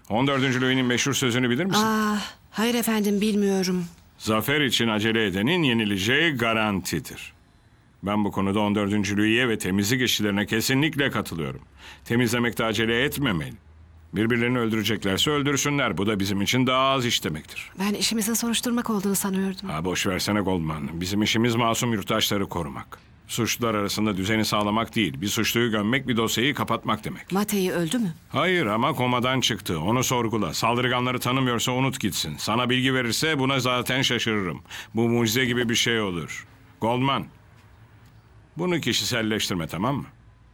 14. Louis'nin meşhur sözünü bilir misin? Hayır efendim, bilmiyorum. Zafer için acele edenin yenileceği garantidir. Ben bu konuda 14. Louis'e ve temizlik işçilerine kesinlikle katılıyorum. Temizlemekte acele etmemeli. Birbirlerini öldüreceklerse öldürsünler. Bu da bizim için daha az iş demektir. Ben işimizin soruşturmak olduğunu sanıyordum. Boş versene Goldman. Bizim işimiz masum yurttaşları korumak. Suçlular arasında düzeni sağlamak değil. Bir suçluyu gömmek, bir dosyayı kapatmak demek. Matei öldü mü? Hayır ama komadan çıktı. Onu sorgula. Saldırganları tanımıyorsa unut gitsin. Sana bilgi verirse buna zaten şaşırırım. Bu mucize gibi bir şey olur. Goldman, bunu kişiselleştirme, tamam mı?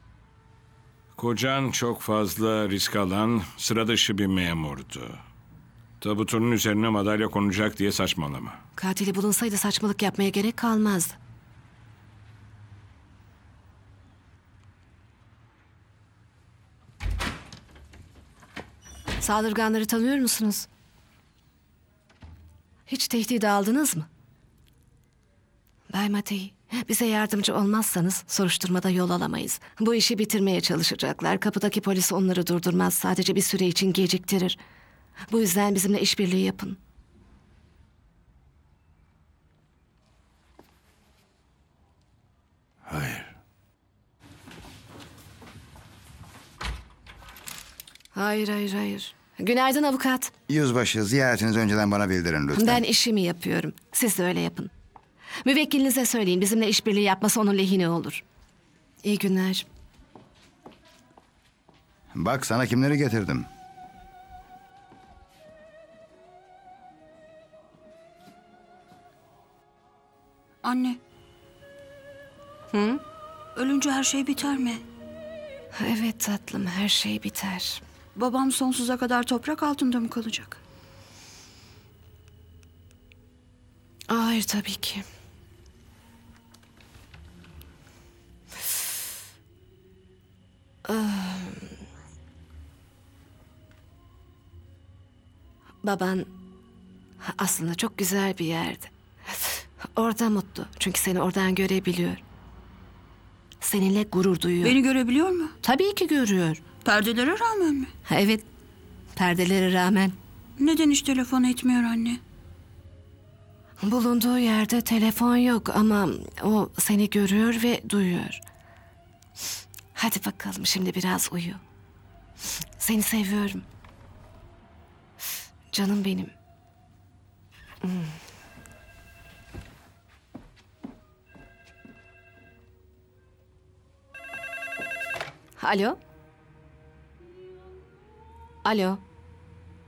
Kocan çok fazla risk alan, sıra dışı bir memurdu. Tabutunun üzerine madalya konacak diye saçmalama. Katili bulunsaydı saçmalık yapmaya gerek kalmazdı. Saldırganları tanıyor musunuz? Hiç tehdit aldınız mı? Bay Matei, bize yardımcı olmazsanız soruşturmada yol alamayız. Bu işi bitirmeye çalışacaklar. Kapıdaki polis onları durdurmaz. Sadece bir süre için geciktirir. Bu yüzden bizimle işbirliği yapın. Hayır. Hayır. Günaydın avukat. Yüzbaşı, ziyaretinizi önceden bana bildirin lütfen. Ben işimi yapıyorum. Siz de öyle yapın. Müvekkilinize söyleyin, bizimle işbirliği yapması onun lehine olur. İyi günler. Bak sana kimleri getirdim. Anne. Ölünce her şey biter mi? Evet tatlım, her şey biter. Babam sonsuza kadar toprak altında mı kalacak? Hayır, tabii ki. Baban aslında çok güzel bir yerde. Orada mutlu. Çünkü seni oradan görebiliyor. Seninle gurur duyuyor. Beni görebiliyor mu? Tabii ki görüyor. Perdelere rağmen mi? Evet. Perdelere rağmen. Neden hiç telefon etmiyor anne? Bulunduğu yerde telefon yok ama o seni görüyor ve duyuyor. Hadi bakalım şimdi biraz uyu. Seni seviyorum. Canım benim. Alo? Alo?